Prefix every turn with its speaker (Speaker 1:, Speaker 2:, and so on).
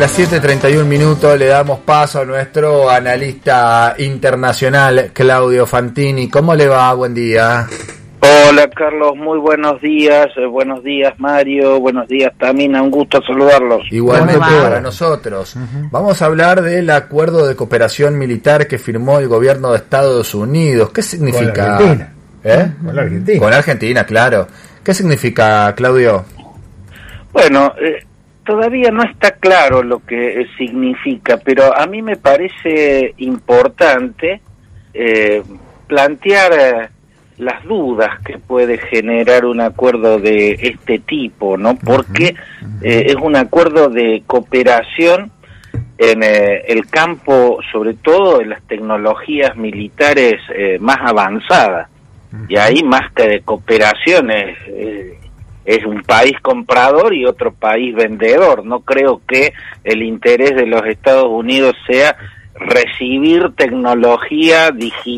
Speaker 1: las 7:31 le damos paso a nuestro analista internacional, Claudio Fantini. ¿Cómo le va? Buen día.
Speaker 2: Hola Carlos, muy buenos días Mario, buenos días Tamina, un gusto saludarlos.
Speaker 1: Igualmente para nosotros. Vamos a hablar del acuerdo de cooperación militar que firmó el gobierno de Estados Unidos. ¿Qué significa?
Speaker 3: Con Argentina. Con la Argentina.
Speaker 1: Con Argentina, claro. ¿Qué significa, Claudio?
Speaker 2: Bueno, todavía no está claro lo que significa, pero a mí me parece importante plantear las dudas que puede generar un acuerdo de este tipo, ¿no? Porque es un acuerdo de cooperación en el campo, sobre todo en las tecnologías militares más avanzadas. Y ahí más que de cooperación es un país comprador y otro país vendedor. No creo que el interés de los Estados Unidos sea recibir tecnología digital